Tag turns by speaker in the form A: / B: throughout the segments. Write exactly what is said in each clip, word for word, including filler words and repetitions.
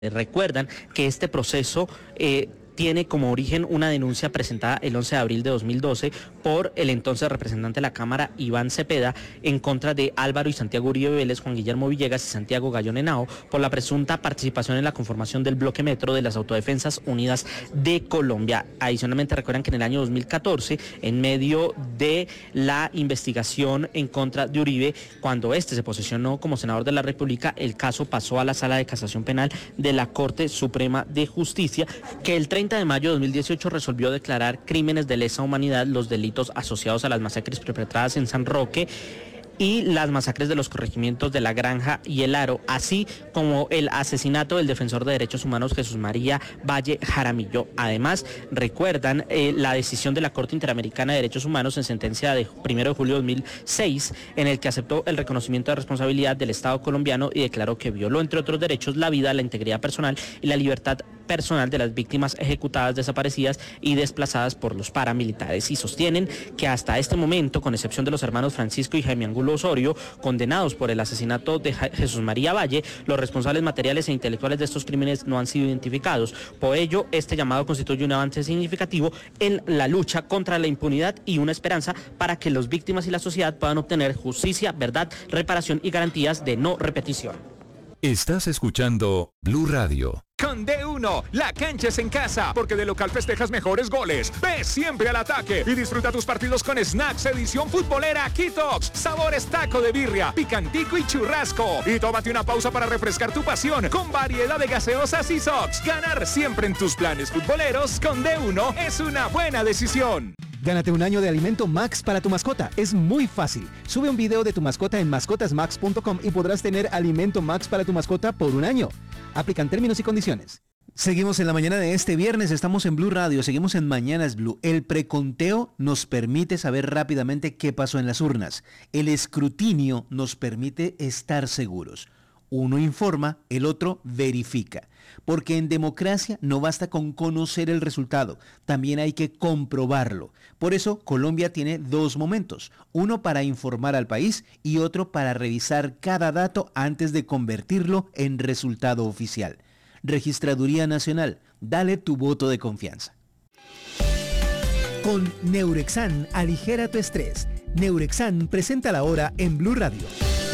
A: Recuerdan que este proceso eh, tiene como origen una denuncia presentada el once de abril de dos mil doce por el entonces representante de la Cámara, Iván Cepeda, en contra de Álvaro y Santiago Uribe Vélez, Juan Guillermo Villegas y Santiago Gallón Henao por la presunta participación en la conformación del bloque metro de las Autodefensas Unidas de Colombia. Adicionalmente, recuerdan que en el año dos mil catorce, en medio de la investigación en contra de Uribe, cuando este se posesionó como senador de la República, el caso pasó a la Sala de Casación Penal de la Corte Suprema de Justicia, que el treinta de mayo de dos mil dieciocho resolvió declarar crímenes de lesa humanidad los delitos asociados a las masacres perpetradas en San Roque y las masacres de los corregimientos de La Granja y El Aro, así como el asesinato del defensor de derechos humanos Jesús María Valle Jaramillo. Además, recuerdan eh, la decisión de la Corte Interamericana de Derechos Humanos en sentencia de primero de julio de dos mil seis, en el que aceptó el reconocimiento de responsabilidad del Estado colombiano y declaró que violó, entre otros derechos, la vida, la integridad personal y la libertad personal de las víctimas ejecutadas, desaparecidas y desplazadas por los paramilitares, y sostienen que hasta este momento, con excepción de los hermanos Francisco y Jaime Angulo Osorio, condenados por el asesinato de Jesús María Valle, los responsables materiales e intelectuales de estos crímenes no han sido identificados. Por ello, este llamado constituye un avance significativo en la lucha contra la impunidad y una esperanza para que las víctimas y la sociedad puedan obtener justicia, verdad, reparación y garantías de no repetición.
B: Estás escuchando Blue Radio.
C: Con D uno, la cancha es en casa, porque de local festejas mejores goles. Ve siempre al ataque y disfruta tus partidos con Snacks edición futbolera Kitox, sabores taco de birria, picantico y churrasco. Y tómate una pausa para refrescar tu pasión con variedad de gaseosas y sox. Ganar siempre en tus planes futboleros con D uno es una buena decisión.
D: Gánate un año de alimento Max para tu mascota. Es muy fácil. Sube un video de tu mascota en mascotas max punto com y podrás tener alimento Max para tu mascota por un año. Aplican términos y condiciones. Seguimos en la mañana de este viernes, estamos en Blue Radio, seguimos en Mañanas Blue. El preconteo nos permite saber rápidamente qué pasó en las urnas. El escrutinio nos permite estar seguros. Uno informa, el otro verifica. Porque en democracia no basta con conocer el resultado, también hay que comprobarlo. Por eso Colombia tiene dos momentos, uno para informar al país y otro para revisar cada dato antes de convertirlo en resultado oficial. Registraduría Nacional, dale tu voto de confianza. Con Neurexan, aligera tu estrés. Neurexan presenta la hora en Blue Radio.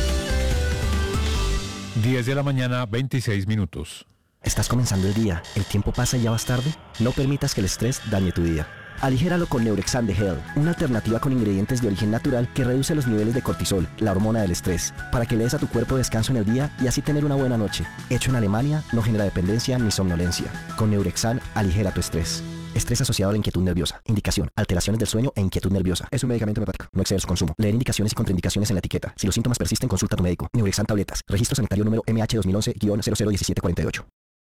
E: diez de la mañana, veintiséis minutos.
F: ¿Estás comenzando el día? ¿El tiempo pasa y ya vas tarde? No permitas que el estrés dañe tu día. Aligéralo con Neurexan de Hell, una alternativa con ingredientes de origen natural que reduce los niveles de cortisol, la hormona del estrés, para que le des a tu cuerpo descanso en el día y así tener una buena noche. Hecho en Alemania, no genera dependencia ni somnolencia. Con Neurexan, aligera tu estrés. Estrés asociado a la inquietud nerviosa. Indicación: alteraciones del sueño e inquietud nerviosa. Es un medicamento homeopático. No exceder su consumo. Leer indicaciones y contraindicaciones en la etiqueta. Si los síntomas persisten, consulta a tu médico. Neurexan tabletas. Registro sanitario número M H dos mil once guion cero cero diecisiete cuarenta y ocho.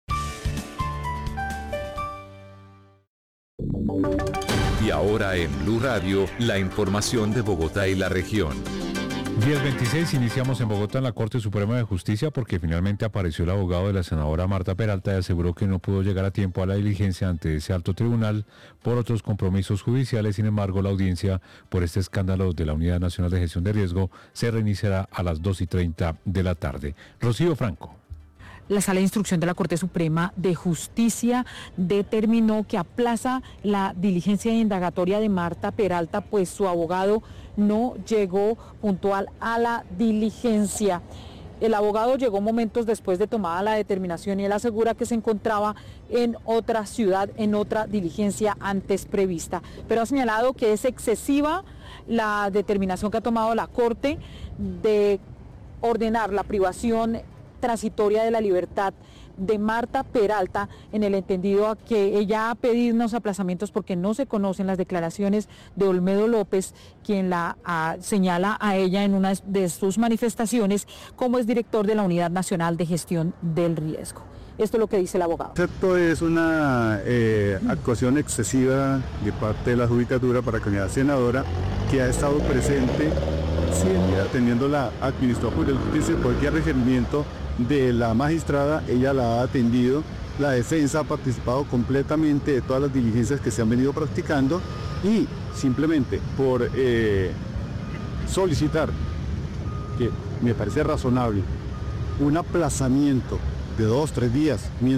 B: Y ahora en Blue Radio, la información de Bogotá y la región.
E: diez veintiséis, iniciamos en Bogotá en la Corte Suprema de Justicia porque finalmente apareció el abogado de la senadora Marta Peralta y aseguró que no pudo llegar a tiempo a la diligencia ante ese alto tribunal por otros compromisos judiciales. Sin embargo, la audiencia por este escándalo de la Unidad Nacional de Gestión de Riesgo se reiniciará a las dos y treinta de la tarde. Rocío Franco.
G: La Sala de Instrucción de la Corte Suprema de Justicia determinó que aplaza la diligencia indagatoria de Marta Peralta, pues su abogado no llegó puntual a la diligencia. El abogado llegó momentos después de tomada la determinación y él asegura que se encontraba en otra ciudad, en otra diligencia antes prevista. Pero ha señalado que es excesiva la determinación que ha tomado la Corte de ordenar la privación transitoria de la libertad de Marta Peralta, en el entendido a que ella ha pedido unos aplazamientos porque no se conocen las declaraciones de Olmedo López, quien la a, señala a ella en una de sus manifestaciones como es director de la Unidad Nacional de Gestión del Riesgo. Esto es lo que dice el abogado.
H: Esto es una eh, actuación excesiva de parte de la Judicatura para que la senadora, que ha estado presente, siempre atendiendo la Administración de Justicia, cualquier requerimiento de la magistrada, ella la ha atendido. La defensa ha participado completamente de todas las diligencias que se han venido practicando y simplemente por eh, solicitar, que me parece razonable, un aplazamiento de dos, tres días.